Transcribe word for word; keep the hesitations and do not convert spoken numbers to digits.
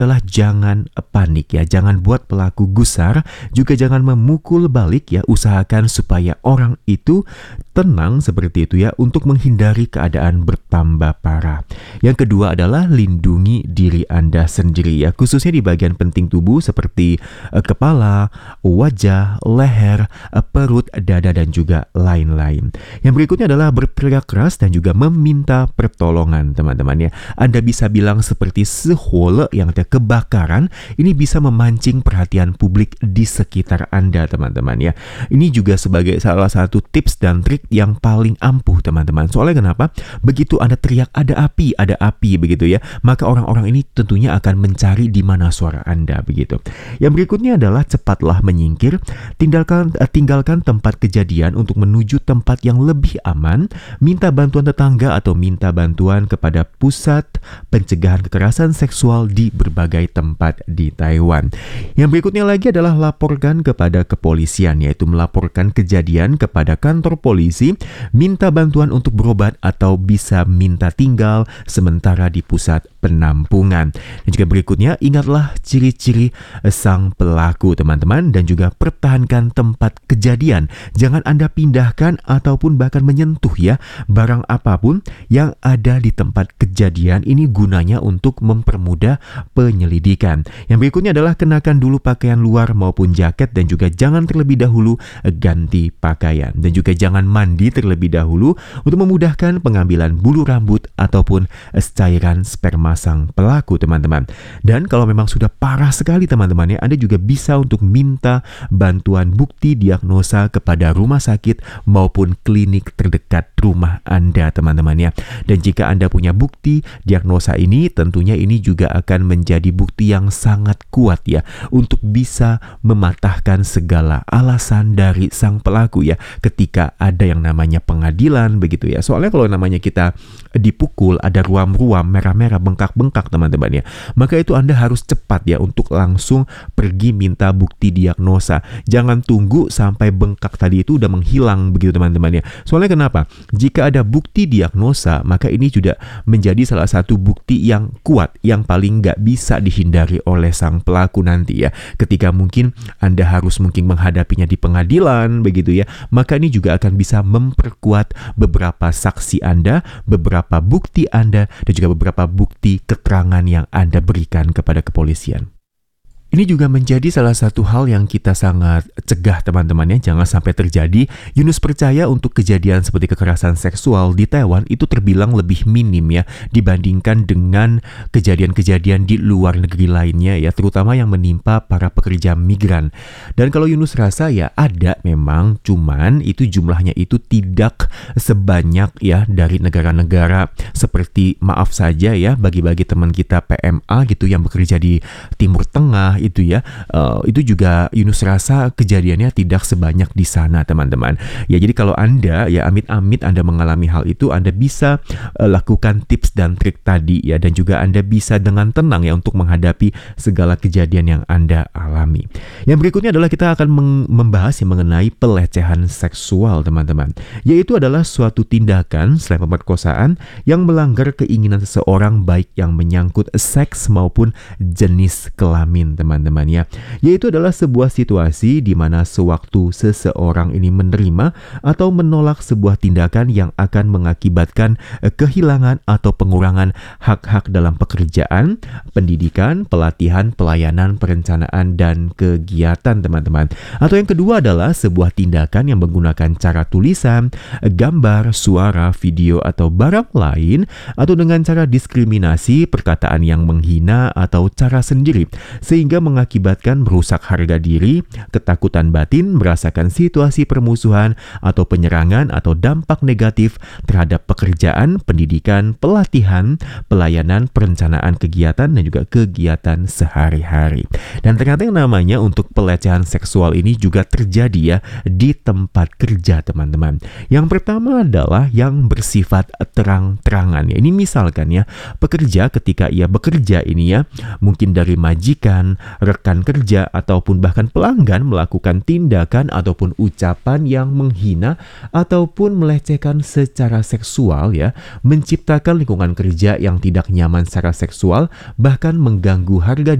adalah jangan panik ya, jangan buat pelaku gusar, juga jangan memukul balik ya, usahakan supaya orang itu tenang seperti itu ya, untuk menghindari keadaan bertambah parah. Yang kedua adalah lindungi diri Anda sendiri ya, khususnya di bagian penting tubuh seperti uh, kepala, wajah, leher, uh, perut, dada, dan juga lain-lain. Yang berikutnya adalah berteriak keras dan juga meminta pertolongan teman-teman ya. Anda bisa bilang seperti sehole yang ada kebakaran, ini bisa memancing perhatian publik di sekitar Anda teman-teman ya. Ini juga sebagai salah satu tips dan trik yang paling ampuh teman-teman. Soalnya kenapa? Begitu Anda teriak ada api, ada api begitu ya, maka orang-orang ini tentunya akan mencari di mana suara Anda begitu. Yang berikutnya adalah cepatlah menyingkir, tinggalkan tinggalkan tempat kejadian untuk menuju tempat yang lebih aman, minta bantuan tetangga atau minta bantuan kepada pusat pencegahan kekerasan seksual di berbagai tempat di Taiwan. Yang berikutnya lagi adalah laporkan kepada kepolisian, yaitu melaporkan kejadian kepada kantor polisi, minta bantuan untuk berobat atau bisa minta tinggal sementara di pusat penampungan. Dan juga berikutnya, ingatlah ciri-ciri sang pelaku teman-teman, dan juga pertahankan tempat kejadian. Jangan Anda pindahkan ataupun bahkan menyentuh ya barang apapun yang ada di tempat kejadian. Ini gunanya untuk mempermudah penyelidikan. Yang berikutnya adalah kenakan dulu pakaian luar maupun jaket, dan juga jangan terlebih dahulu ganti pakaian, dan juga jangan mandi terlebih dahulu untuk memudahkan pengambilan bulu rambut ataupun cairan sperma sang pelaku teman-teman. Dan kalau memang sudah parah sekali teman-teman ya, Anda juga bisa untuk minta bantuan bukti diagnosa kepada rumah sakit maupun klinik terdekat rumah Anda teman-teman ya. Dan jika Anda punya bukti diagnosa ini, tentunya ini juga akan menjadi bukti yang sangat kuat ya, untuk bisa mematahkan segala alasan dari sang pelaku ya, ketika ada yang namanya pengadilan begitu ya. Soalnya kalau namanya kita dipukul, ada ruam-ruam merah-merah, bengkak-bengkak teman-teman ya, maka itu Anda harus cepat ya untuk langsung pergi minta bukti diagnosa. Jangan tunggu sampai bengkak tadi itu udah menghilang begitu teman-teman ya. Soalnya kenapa? Jika ada bukti diagnosa, maka ini juga menjadi salah satu bukti yang kuat, yang paling nggak bisa dihindari oleh sang pelaku nanti ya. Ketika mungkin Anda harus mungkin menghadapinya di pengadilan begitu ya, maka ini juga akan bisa memperkuat beberapa saksi Anda, beberapa bukti Anda, dan juga beberapa bukti keterangan yang Anda berikan kepada kepolisian. Ini juga menjadi salah satu hal yang kita sangat cegah teman-teman ya, jangan sampai terjadi. Yunus percaya untuk kejadian seperti kekerasan seksual di Taiwan itu terbilang lebih minim ya, dibandingkan dengan kejadian-kejadian di luar negeri lainnya ya, terutama yang menimpa para pekerja migran. Dan kalau Yunus rasa ya ada memang, cuman itu jumlahnya itu tidak sebanyak ya dari negara-negara seperti, maaf saja ya, bagi-bagi teman kita P M A gitu yang bekerja di Timur Tengah itu ya, uh, itu juga Yunus rasa kejadiannya tidak sebanyak di sana teman-teman ya. Jadi kalau Anda ya amit-amit Anda mengalami hal itu, Anda bisa uh, lakukan tips dan trik tadi ya, dan juga Anda bisa dengan tenang ya untuk menghadapi segala kejadian yang Anda alami. Yang berikutnya adalah kita akan membahas yang mengenai pelecehan seksual teman-teman, yaitu adalah suatu tindakan selain pemerkosaan yang melanggar keinginan seseorang, baik yang menyangkut seks maupun jenis kelamin teman teman-teman ya, yaitu adalah sebuah situasi di mana sewaktu seseorang ini menerima atau menolak sebuah tindakan yang akan mengakibatkan kehilangan atau pengurangan hak-hak dalam pekerjaan, pendidikan, pelatihan, pelayanan, perencanaan, dan kegiatan teman-teman. Atau yang kedua adalah sebuah tindakan yang menggunakan cara tulisan, gambar, suara, video, atau barang lain, atau dengan cara diskriminasi, perkataan yang menghina, atau cara sendiri, sehingga mengakibatkan merusak harga diri, ketakutan batin, merasakan situasi permusuhan atau penyerangan atau dampak negatif terhadap pekerjaan, pendidikan, pelatihan, pelayanan, perencanaan kegiatan, dan juga kegiatan sehari-hari. Dan ternyata yang namanya untuk pelecehan seksual ini juga terjadi ya di tempat kerja teman-teman. Yang pertama adalah yang bersifat terang-terangan ya. Ini misalkan ya, pekerja ketika ia bekerja ini ya, mungkin dari majikan rekan kerja, ataupun bahkan pelanggan melakukan tindakan ataupun ucapan yang menghina ataupun melecehkan secara seksual ya, menciptakan lingkungan kerja yang tidak nyaman secara seksual, bahkan mengganggu harga